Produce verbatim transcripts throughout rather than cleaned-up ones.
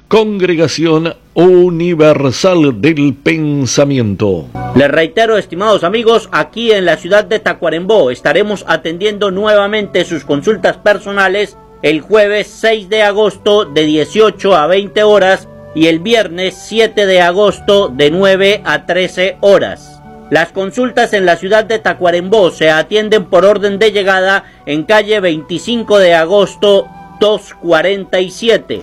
Congregación Universal del Pensamiento. Les reitero, estimados amigos, aquí en la ciudad de Tacuarembó estaremos atendiendo nuevamente sus consultas personales el jueves seis de agosto de dieciocho a veinte horas y el viernes siete de agosto de nueve a trece horas. Las consultas en la ciudad de Tacuarembó se atienden por orden de llegada en calle veinticinco de agosto doscientos cuarenta y siete.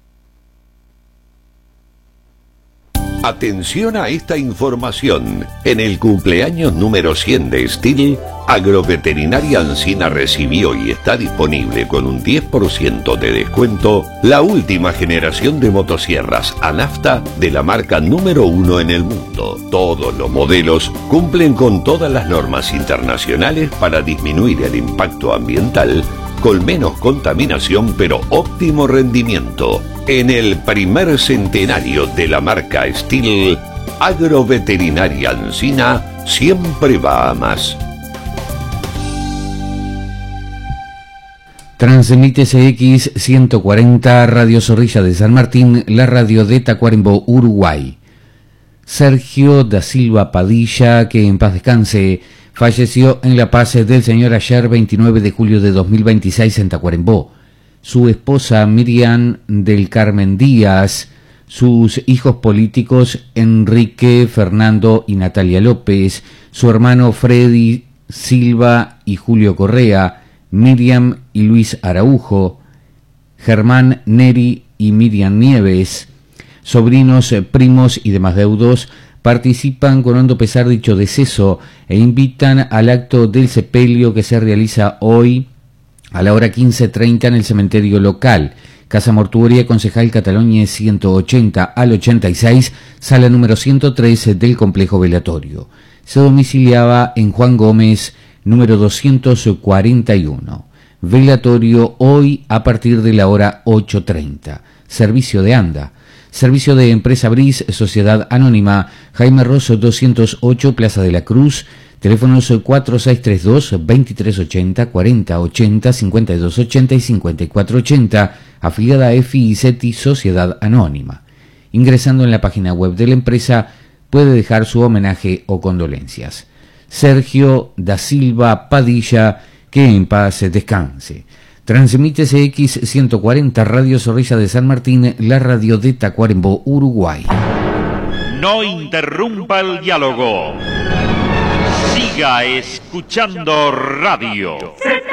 Atención a esta información. En el cumpleaños número cien de Steel, Agroveterinaria Ancina recibió y está disponible con un diez por ciento de descuento la última generación de motosierras Anafta de la marca número uno en el mundo. Todos los modelos cumplen con todas las normas internacionales para disminuir el impacto ambiental, con menos contaminación pero óptimo rendimiento. En el primer centenario de la marca Steel, Agroveterinaria Ancina siempre va a más. Transmite C X ciento cuarenta Radio Zorrilla de San Martín, la radio de Tacuarembó, Uruguay. Sergio da Silva Padilla, que en paz descanse, falleció en La Paz del Señor ayer veintinueve de julio de dos mil veintiséis en Tacuarembó. Su esposa Miriam del Carmen Díaz, sus hijos políticos Enrique, Fernando y Natalia López, su hermano Freddy Silva y Julio Correa, Miriam y Luis Araujo, Germán Neri y Miriam Nieves, sobrinos, primos y demás deudos, participan con hondo pesar dicho deceso e invitan al acto del sepelio que se realiza hoy a la hora quince treinta en el cementerio local, Casa Mortuoria Concejal Cataloñez ciento ochenta al ochenta y seis, sala número ciento trece del complejo velatorio. Se domiciliaba en Juan Gómez, número doscientos cuarenta y uno. Velatorio hoy a partir de la hora ocho treinta. Servicio de anda. Servicio de Empresa Bris, Sociedad Anónima, Jaime Rosso doscientos ocho, Plaza de la Cruz. Teléfonos cuatro seis tres dos, veintitrés ochenta, cuarenta ochenta, cincuenta y dos ochenta y cincuenta y cuatro ochenta, afiliada a EFI y CETI Sociedad Anónima. Ingresando en la página web de la empresa puede dejar su homenaje o condolencias. Sergio da Silva Padilla, que en paz descanse. Transmite C X ciento cuarenta Radio Zorrilla de San Martín, la radio de Tacuarembó, Uruguay. No interrumpa el diálogo. Siga escuchando radio.